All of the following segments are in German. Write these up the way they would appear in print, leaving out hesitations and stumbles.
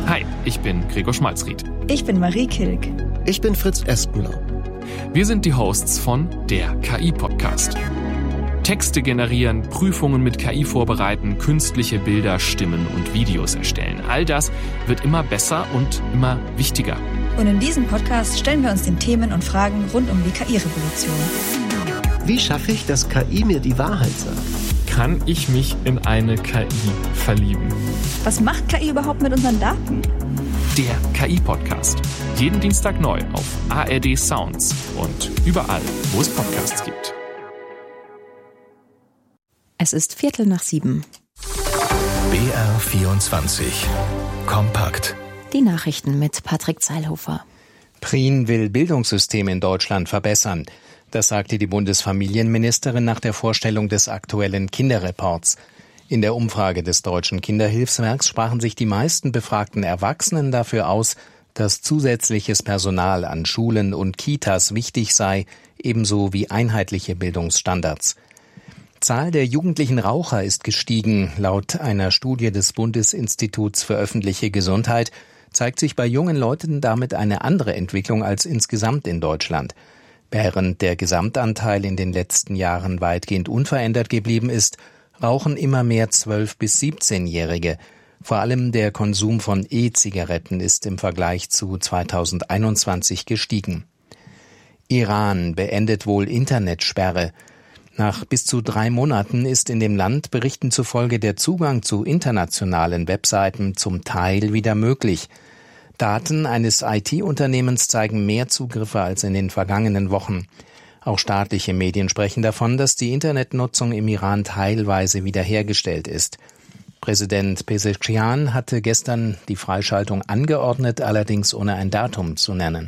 Hi, ich bin Gregor Schmalzried. Ich bin Marie Kilk. Ich bin Fritz Espenlaub. Wir sind die Hosts von der KI-Podcast. Texte generieren, Prüfungen mit KI vorbereiten, künstliche Bilder, Stimmen und Videos erstellen. All das wird immer besser und immer wichtiger. Und in diesem Podcast stellen wir uns den Themen und Fragen rund um die KI-Revolution. Wie schaffe ich, dass KI mir die Wahrheit sagt? Kann ich mich in eine KI verlieben? Was macht KI überhaupt mit unseren Daten? Der KI-Podcast. Jeden Dienstag neu auf ARD Sounds und überall, wo es Podcasts gibt. Es ist 6:15. BR24 Kompakt. Die Nachrichten mit Patrick Zeilhofer. Prien will Bildungssystem in Deutschland verbessern. Das sagte die Bundesfamilienministerin nach der Vorstellung des aktuellen Kinderreports. In der Umfrage des Deutschen Kinderhilfswerks sprachen sich die meisten befragten Erwachsenen dafür aus, dass zusätzliches Personal an Schulen und Kitas wichtig sei, ebenso wie einheitliche Bildungsstandards. Zahl der jugendlichen Raucher ist gestiegen. Laut einer Studie des Bundesinstituts für öffentliche Gesundheit zeigt sich bei jungen Leuten damit eine andere Entwicklung als insgesamt in Deutschland. Während der Gesamtanteil in den letzten Jahren weitgehend unverändert geblieben ist, rauchen immer mehr 12- bis 17-Jährige. Vor allem der Konsum von E-Zigaretten ist im Vergleich zu 2021 gestiegen. Iran beendet wohl Internetsperre. Nach bis zu 3 Monaten ist in dem Land Berichten zufolge der Zugang zu internationalen Webseiten zum Teil wieder möglich. Daten eines IT-Unternehmens zeigen mehr Zugriffe als in den vergangenen Wochen. Auch staatliche Medien sprechen davon, dass die Internetnutzung im Iran teilweise wiederhergestellt ist. Präsident Pezeshkian hatte gestern die Freischaltung angeordnet, allerdings ohne ein Datum zu nennen.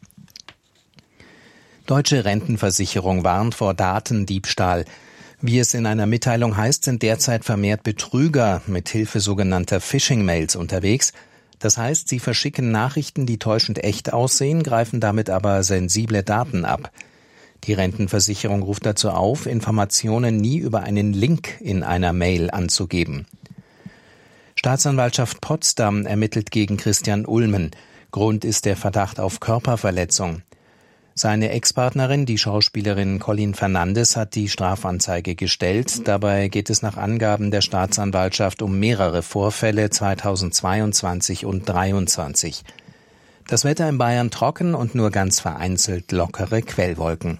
Deutsche Rentenversicherung warnt vor Datendiebstahl. Wie es in einer Mitteilung heißt, sind derzeit vermehrt Betrüger mit Hilfe sogenannter Phishing-Mails unterwegs. Das heißt, sie verschicken Nachrichten, die täuschend echt aussehen, greifen damit aber sensible Daten ab. Die Rentenversicherung ruft dazu auf, Informationen nie über einen Link in einer Mail anzugeben. Staatsanwaltschaft Potsdam ermittelt gegen Christian Ulmen. Grund ist der Verdacht auf Körperverletzung. Seine Ex-Partnerin, die Schauspielerin Colleen Fernandes, hat die Strafanzeige gestellt. Dabei geht es nach Angaben der Staatsanwaltschaft um mehrere Vorfälle 2022 und 2023. Das Wetter in Bayern trocken und nur ganz vereinzelt lockere Quellwolken.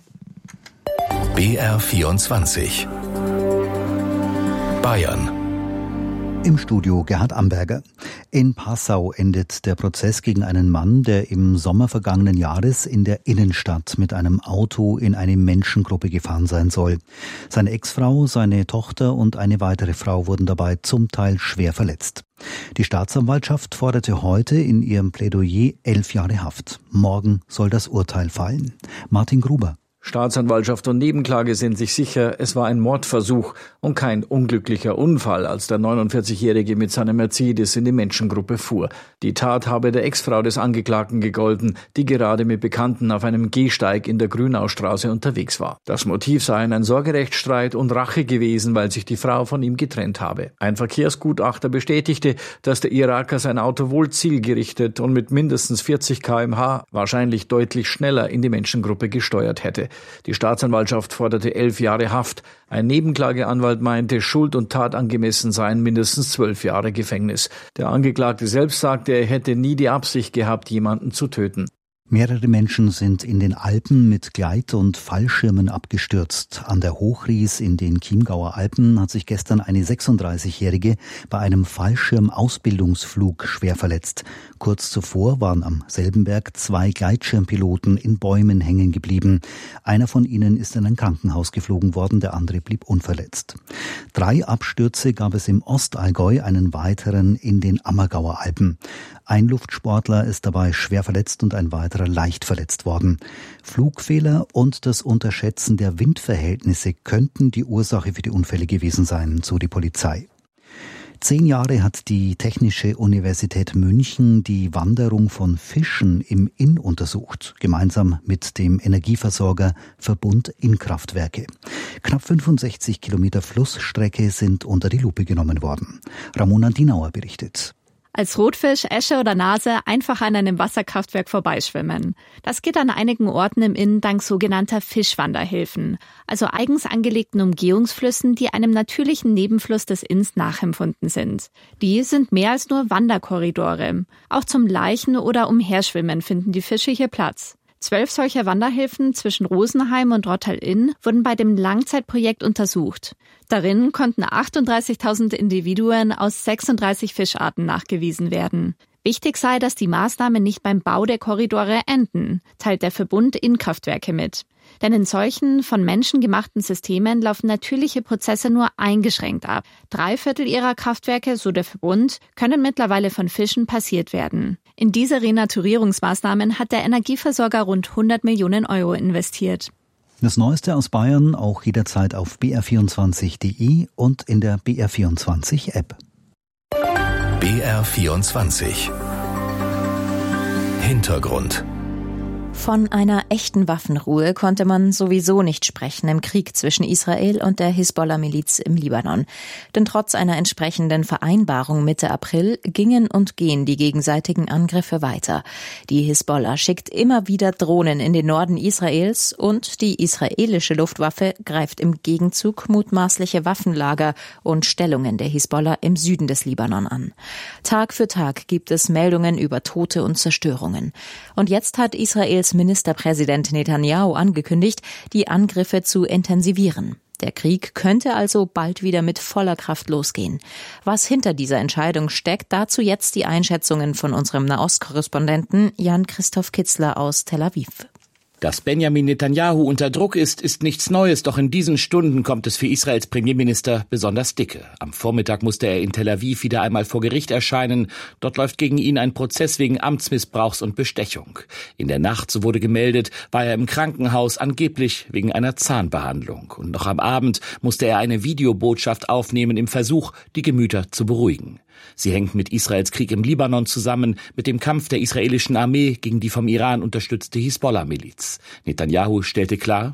BR24 Bayern. Im Studio Gerhard Amberger. In Passau endet der Prozess gegen einen Mann, der im Sommer vergangenen Jahres in der Innenstadt mit einem Auto in eine Menschengruppe gefahren sein soll. Seine Ex-Frau, seine Tochter und eine weitere Frau wurden dabei zum Teil schwer verletzt. Die Staatsanwaltschaft forderte heute in ihrem Plädoyer 11 Jahre Haft. Morgen soll das Urteil fallen. Martin Gruber. Staatsanwaltschaft und Nebenklage sind sich sicher, es war ein Mordversuch und kein unglücklicher Unfall, als der 49-Jährige mit seinem Mercedes in die Menschengruppe fuhr. Die Tat habe der Ex-Frau des Angeklagten gegolten, die gerade mit Bekannten auf einem Gehsteig in der Grünaustraße unterwegs war. Das Motiv sei ein Sorgerechtsstreit und Rache gewesen, weil sich die Frau von ihm getrennt habe. Ein Verkehrsgutachter bestätigte, dass der Iraker sein Auto wohl zielgerichtet und mit mindestens 40 km/h, wahrscheinlich deutlich schneller, in die Menschengruppe gesteuert hätte. Die Staatsanwaltschaft forderte 11 Jahre Haft. Ein Nebenklageanwalt meinte, Schuld und Tat angemessen seien mindestens 12 Jahre Gefängnis. Der Angeklagte selbst sagte, er hätte nie die Absicht gehabt, jemanden zu töten. Mehrere Menschen sind in den Alpen mit Gleit- und Fallschirmen abgestürzt. An der Hochries in den Chiemgauer Alpen hat sich gestern eine 36-Jährige bei einem Fallschirmausbildungsflug schwer verletzt. Kurz zuvor waren am selben Berg 2 Gleitschirmpiloten in Bäumen hängen geblieben. Einer von ihnen ist in ein Krankenhaus geflogen worden, der andere blieb unverletzt. 3 Abstürze gab es im Ostallgäu, einen weiteren in den Ammergauer Alpen. Ein Luftsportler ist dabei schwer verletzt und ein weiterer leicht verletzt worden. Flugfehler und das Unterschätzen der Windverhältnisse könnten die Ursache für die Unfälle gewesen sein, so die Polizei. 10 Jahre hat die Technische Universität München die Wanderung von Fischen im Inn untersucht, gemeinsam mit dem Energieversorger Verbund Innkraftwerke. Knapp 65 Kilometer Flussstrecke sind unter die Lupe genommen worden. Ramona Dinauer berichtet. Als Rotfisch, Esche oder Nase einfach an einem Wasserkraftwerk vorbeischwimmen. Das geht an einigen Orten im Inn dank sogenannter Fischwanderhilfen, also eigens angelegten Umgehungsflüssen, die einem natürlichen Nebenfluss des Inns nachempfunden sind. Die sind mehr als nur Wanderkorridore. Auch zum Leichen- oder Umherschwimmen finden die Fische hier Platz. 12 solcher Wanderhilfen zwischen Rosenheim und Rottal-Inn wurden bei dem Langzeitprojekt untersucht. Darin konnten 38.000 Individuen aus 36 Fischarten nachgewiesen werden. Wichtig sei, dass die Maßnahmen nicht beim Bau der Korridore enden, teilt der Verbund Innkraftwerke mit. Denn in solchen von Menschen gemachten Systemen laufen natürliche Prozesse nur eingeschränkt ab. 3/4 ihrer Kraftwerke, so der Verbund, können mittlerweile von Fischen passiert werden. In diese Renaturierungsmaßnahmen hat der Energieversorger rund 100 Millionen Euro investiert. Das Neueste aus Bayern auch jederzeit auf br24.de und in der BR24-App. BR24 Hintergrund. Von einer echten Waffenruhe konnte man sowieso nicht sprechen im Krieg zwischen Israel und der Hisbollah-Miliz im Libanon. Denn trotz einer entsprechenden Vereinbarung Mitte April gingen und gehen die gegenseitigen Angriffe weiter. Die Hisbollah schickt immer wieder Drohnen in den Norden Israels und die israelische Luftwaffe greift im Gegenzug mutmaßliche Waffenlager und Stellungen der Hisbollah im Süden des Libanon an. Tag für Tag gibt es Meldungen über Tote und Zerstörungen. Und jetzt hat Israels Ministerpräsident Netanyahu angekündigt, die Angriffe zu intensivieren. Der Krieg könnte also bald wieder mit voller Kraft losgehen. Was hinter dieser Entscheidung steckt, dazu jetzt die Einschätzungen von unserem Nahostkorrespondenten Jan-Christoph Kitzler aus Tel Aviv. Dass Benjamin Netanyahu unter Druck ist nichts Neues, doch in diesen Stunden kommt es für Israels Premierminister besonders dicke. Am Vormittag musste er in Tel Aviv wieder einmal vor Gericht erscheinen. Dort läuft gegen ihn ein Prozess wegen Amtsmissbrauchs und Bestechung. In der Nacht, so wurde gemeldet, war er im Krankenhaus, angeblich wegen einer Zahnbehandlung. Und noch am Abend musste er eine Videobotschaft aufnehmen im Versuch, die Gemüter zu beruhigen. Sie hängt mit Israels Krieg im Libanon zusammen, mit dem Kampf der israelischen Armee gegen die vom Iran unterstützte Hisbollah-Miliz. Netanyahu stellte klar: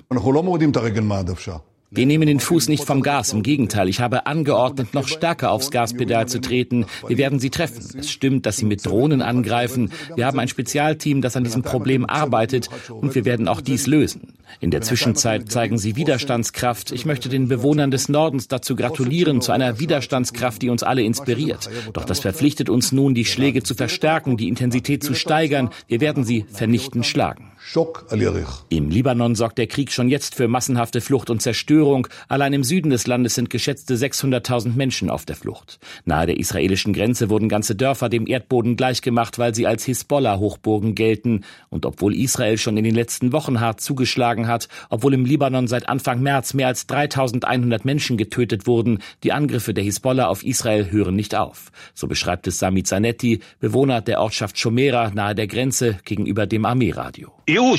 Wir nehmen den Fuß nicht vom Gas, im Gegenteil. Ich habe angeordnet, noch stärker aufs Gaspedal zu treten. Wir werden sie treffen. Es stimmt, dass sie mit Drohnen angreifen. Wir haben ein Spezialteam, das an diesem Problem arbeitet, und wir werden auch dies lösen. In der Zwischenzeit zeigen sie Widerstandskraft. Ich möchte den Bewohnern des Nordens dazu gratulieren, zu einer Widerstandskraft, die uns alle inspiriert. Doch das verpflichtet uns nun, die Schläge zu verstärken, die Intensität zu steigern. Wir werden sie vernichtend schlagen. Im Libanon sorgt der Krieg schon jetzt für massenhafte Flucht und Zerstörung. Allein im Süden des Landes sind geschätzte 600.000 Menschen auf der Flucht. Nahe der israelischen Grenze wurden ganze Dörfer dem Erdboden gleichgemacht, weil sie als Hisbollah-Hochburgen gelten. Und obwohl Israel schon in den letzten Wochen hart zugeschlagen hat, obwohl im Libanon seit Anfang März mehr als 3.100 Menschen getötet wurden, die Angriffe der Hisbollah auf Israel hören nicht auf. So beschreibt es Sami Zanetti, Bewohner der Ortschaft Shomera nahe der Grenze gegenüber dem Armeeradio.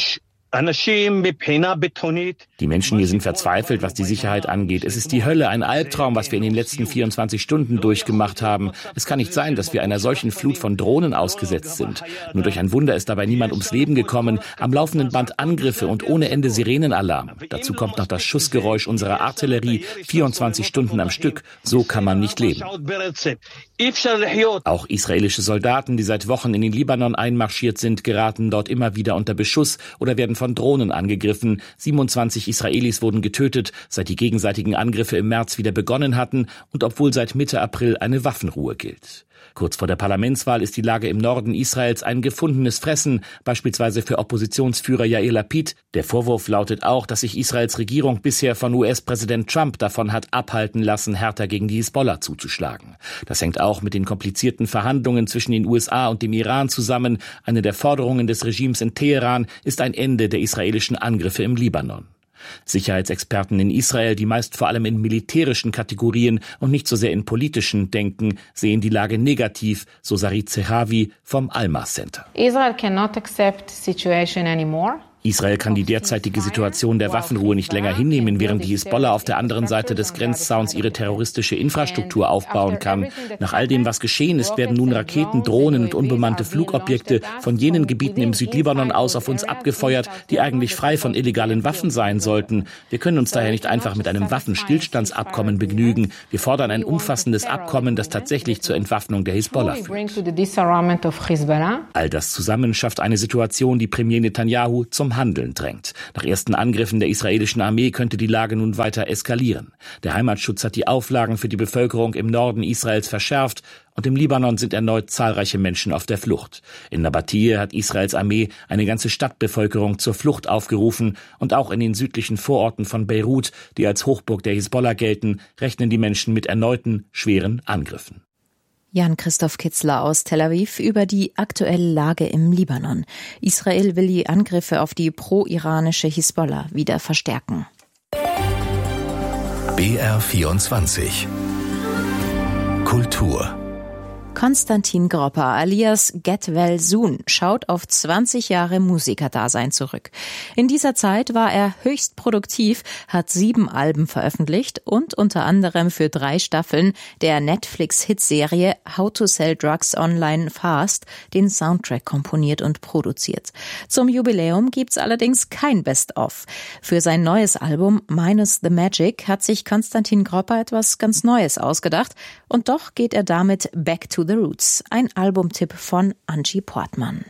Die Menschen hier sind verzweifelt, was die Sicherheit angeht. Es ist die Hölle, ein Albtraum, was wir in den letzten 24 Stunden durchgemacht haben. Es kann nicht sein, dass wir einer solchen Flut von Drohnen ausgesetzt sind. Nur durch ein Wunder ist dabei niemand ums Leben gekommen. Am laufenden Band Angriffe und ohne Ende Sirenenalarm. Dazu kommt noch das Schussgeräusch unserer Artillerie, 24 Stunden am Stück. So kann man nicht leben. Auch israelische Soldaten, die seit Wochen in den Libanon einmarschiert sind, geraten dort immer wieder unter Beschuss oder werden von Drohnen angegriffen. 27 Israelis wurden getötet, seit die gegenseitigen Angriffe im März wieder begonnen hatten und obwohl seit Mitte April eine Waffenruhe gilt. Kurz vor der Parlamentswahl ist die Lage im Norden Israels ein gefundenes Fressen, beispielsweise für Oppositionsführer Yair Lapid. Der Vorwurf lautet auch, dass sich Israels Regierung bisher von US-Präsident Trump davon hat abhalten lassen, härter gegen die Hisbollah zuzuschlagen. Das hängt auch mit den komplizierten Verhandlungen zwischen den USA und dem Iran zusammen. Eine der Forderungen des Regimes in Teheran ist ein Ende der israelischen Angriffe im Libanon. Sicherheitsexperten in Israel, die meist vor allem in militärischen Kategorien und nicht so sehr in politischen denken, sehen die Lage negativ, so Sarit Zehavi vom Alma Center. Israel cannot accept the situation anymore. Israel kann die derzeitige Situation der Waffenruhe nicht länger hinnehmen, während die Hisbollah auf der anderen Seite des Grenzzauns ihre terroristische Infrastruktur aufbauen kann. Nach all dem, was geschehen ist, werden nun Raketen, Drohnen und unbemannte Flugobjekte von jenen Gebieten im Südlibanon aus auf uns abgefeuert, die eigentlich frei von illegalen Waffen sein sollten. Wir können uns daher nicht einfach mit einem Waffenstillstandsabkommen begnügen. Wir fordern ein umfassendes Abkommen, das tatsächlich zur Entwaffnung der Hisbollah führt. All das zusammen schafft eine Situation, die Premier Netanyahu zum Handeln drängt. Nach ersten Angriffen der israelischen Armee könnte die Lage nun weiter eskalieren. Der Heimatschutz hat die Auflagen für die Bevölkerung im Norden Israels verschärft und im Libanon sind erneut zahlreiche Menschen auf der Flucht. In Nabatie hat Israels Armee eine ganze Stadtbevölkerung zur Flucht aufgerufen und auch in den südlichen Vororten von Beirut, die als Hochburg der Hisbollah gelten, rechnen die Menschen mit erneuten schweren Angriffen. Jan-Christoph Kitzler aus Tel Aviv über die aktuelle Lage im Libanon. Israel will die Angriffe auf die pro-iranische Hisbollah wieder verstärken. BR24 Kultur. Konstantin Gropper alias Get Well Soon schaut auf 20 Jahre Musikerdasein zurück. In dieser Zeit war er höchst produktiv, hat 7 Alben veröffentlicht und unter anderem für 3 Staffeln der Netflix-Hitserie How to Sell Drugs Online Fast den Soundtrack komponiert und produziert. Zum Jubiläum gibt's allerdings kein Best-of. Für sein neues Album Minus the Magic hat sich Konstantin Gropper etwas ganz Neues ausgedacht und doch geht er damit back to the Roots, ein Albumtipp von Angie Portmann.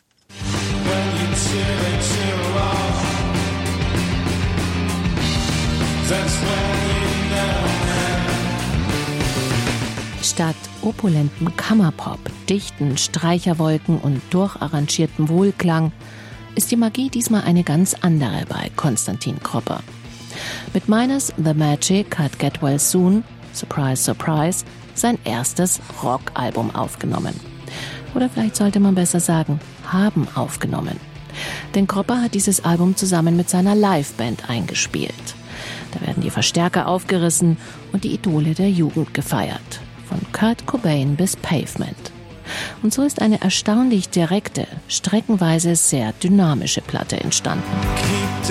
Statt opulentem Kammerpop, dichten Streicherwolken und durcharrangiertem Wohlklang ist die Magie diesmal eine ganz andere bei Konstantin Gropper. Mit Minus the Magic hat Get Well Soon, surprise, surprise, sein erstes Rockalbum aufgenommen. Oder vielleicht sollte man besser sagen, haben aufgenommen. Denn Gropper hat dieses Album zusammen mit seiner Liveband eingespielt. Da werden die Verstärker aufgerissen und die Idole der Jugend gefeiert. Von Kurt Cobain bis Pavement. Und so ist eine erstaunlich direkte, streckenweise sehr dynamische Platte entstanden. Keep